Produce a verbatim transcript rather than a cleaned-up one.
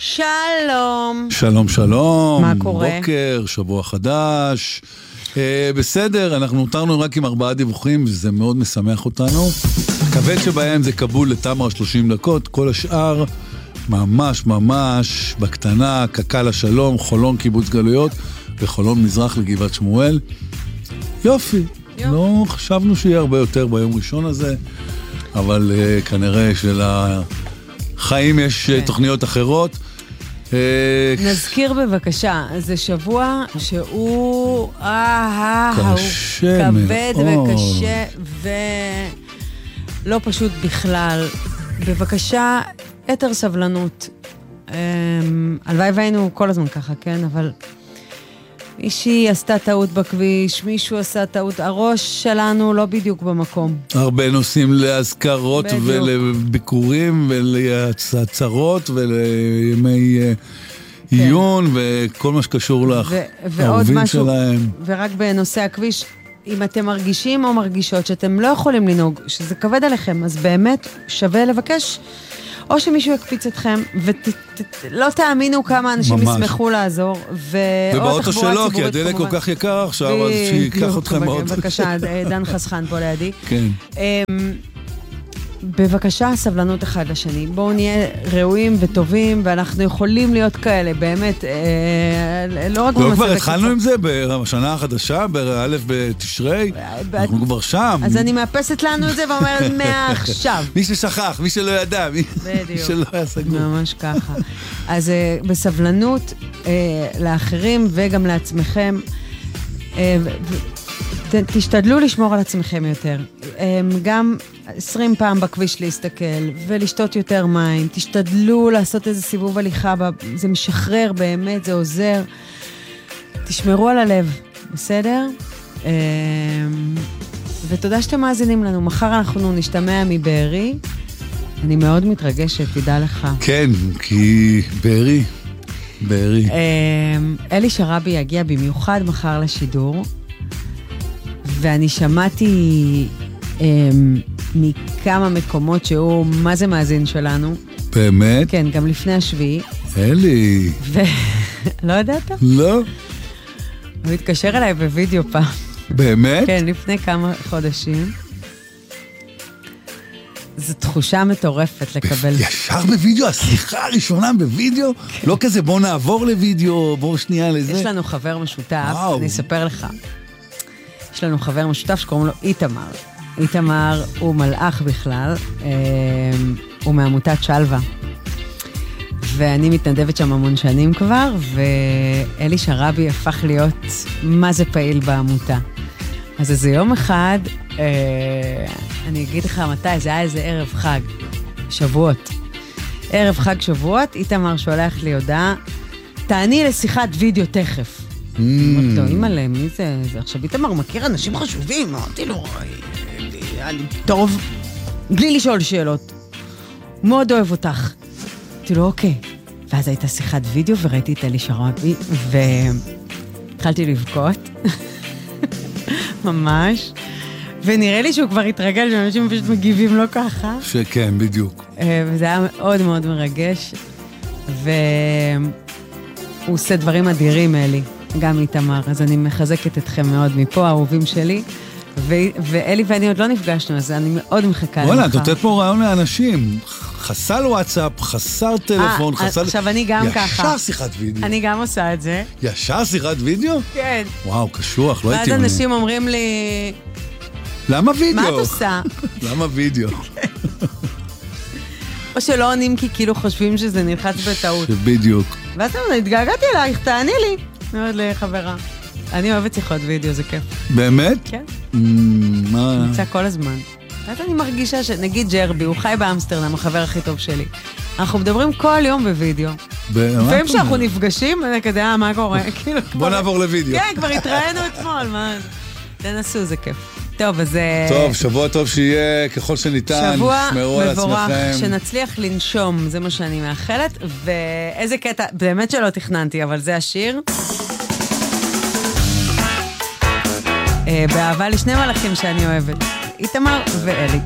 שלום. שלום, שלום. מה קורה? בוקר, שבוע חדש. אה, בסדר, אנחנו נותרנו רק עם ארבעה דיווחים, וזה מאוד משמח אותנו. הכבד שבהם זה קבול לתמר שלושים דקות, כל השאר ממש ממש בקטנה, קקל השלום, חולון קיבוץ גלויות, וחולון מזרח לגבעת שמואל. יופי. יופי. לא חשבנו שיהיה הרבה יותר ביום ראשון הזה, אבל אה, כנראה שלחיים יש okay. תוכניות אחרות. נזכיר בבקשה, זה שבוע שהוא קשה הוא כבד וקשה ולא פשוט בכלל. בבקשה, יותר סבלנות. הלוואי והיינו כל הזמן ככה, כן? אבל מישהי עשתה טעות בכביש, מישהו עשה טעות, הראש שלנו לא בדיוק במקום. הרבה נושאים להזכרות ולביקורים ולהצהרות ולימי עיון וכל מה שקשור לך, האהובים שלהם. ורק בנושא הכביש, אם אתם מרגישים או מרגישות שאתם לא יכולים לנהוג, שזה כבד עליכם, אז באמת שווה לבקש או שמישהו יקפיץ אתכם, ולא תאמינו כמה אנשים ישמחו לעזור, ובאוטו שלו, כי הדלק כל כך יקר עכשיו, אז שיקח אתכם באוטו. בבקשה, דן חסכן פה לידי. כן. בבקשה, סבלנות אחד לשני. בואו נהיה ראויים וטובים, ואנחנו יכולים להיות כאלה, באמת, לא רק במצב... לא כבר התחלנו עם זה בשנה החדשה, באלף בתשרי, אנחנו כבר שם. אז אני מאפסת לנו את זה ואומרת מעכשיו. מי ששכח, מי שלא ידע, מי שלא היה סגור. ממש ככה. אז בסבלנות לאחרים וגם לעצמכם, תשתדלו לשמור על עצמכם יותר. גם עשרים פעם בכביש להסתכל ולשתות יותר מים. תשתדלו לעשות איזה סיבוב הליכה, זה משחרר באמת, זה עוזר. תשמרו על הלב, בסדר? ותודה שאתם מאזינים לנו. מחר אנחנו נשתמע מבארי. אני מאוד מתרגשת, תדע לך. כן, כי בארי, בארי. אלי שרבי יגיע במיוחד מחר לשידור. ואני שמעתי אמ, מכמה מקומות שהוא מה זה מאזין שלנו. באמת? כן, גם לפני השביעי. אלי. ו... לא ידעת? לא. הוא התקשר אליי בווידאו פעם. באמת? כן, לפני כמה חודשים. זו תחושה מטורפת לקבל. ישר בווידאו, השיחה הראשונה בווידאו? לא כזה בוא נעבור לווידאו, בוא שנייה לזה. יש לנו חבר משותף, אני אספר לך. יש לנו חבר משותף שקוראים לו איתמר. איתמר הוא מלאך בכלל, הוא מעמותת שלווה. ואני מתנדבת שם המון שנים כבר, ואלי שרבי הפך להיות מה זה פעיל בעמותה. אז איזה יום אחד, אני אגיד לך מתי, זה היה איזה ערב חג, שבועות. ערב חג שבועות, איתמר שולח לי הודעה, תעני לשיחת וידאו תכף. אמרתי לו, אימא להם, מי זה? עכשיו איתמר מכיר אנשים חשובים, אמרתי לו, טוב, בלי לשאול שאלות. מאוד אוהב אותך. אמרתי לו, אוקיי. ואז הייתה שיחת וידאו וראיתי את אלי שרבי, והתחלתי לבכות. ממש. ונראה לי שהוא כבר התרגל, שאנשים פשוט מגיבים לו ככה. שכן, בדיוק. וזה היה מאוד מאוד מרגש. והוא עושה דברים אדירים, אלי. גם איתמר, אז אני מחזקת אתכם מאוד מפה, האהובים שלי, ו- ואלי ואני עוד לא נפגשנו, אז אני מאוד מחכה לך. וואלה, את נותנת פה רעיון לאנשים, חסל וואטסאפ, חסר טלפון, חסל... עכשיו אני גם ככה. ישר שיחת וידאו. אני גם עושה את זה. ישר שיחת וידאו? כן. וואו, קשוח, לא הייתי... ואז אנשים אומרים לי... למה וידאו? מה את עושה? למה וידאו? או שלא עונים כי כאילו חושבים שזה נלחץ בטעות. שבדיוק. ואז אני התגעגעתי אלייך, תעני לי. מאוד לחברה. אני אוהבת שיחות וידאו, זה כיף. באמת? כן. מה? נמצא כל הזמן. אז אני מרגישה שנגיד ג'רבי, הוא חי באמסטרדם, החבר הכי טוב שלי. אנחנו מדברים כל יום בווידאו. לפעמים שאנחנו נפגשים, אני כזה, אה, מה קורה? בוא נעבור לוידאו. כן, כבר התראינו אתמול, מה? תנסו, זה כיף. טוב, אז... טוב, שבוע טוב שיהיה ככל שניתן. שבוע מבורך, שנצליח לנשום, זה מה שאני מאחלת. ואיזה קטע, באמת שלא תכננתי, אבל זה השיר. באהבה לשני מלאכים שאני אוהבת, איתמר ואלי.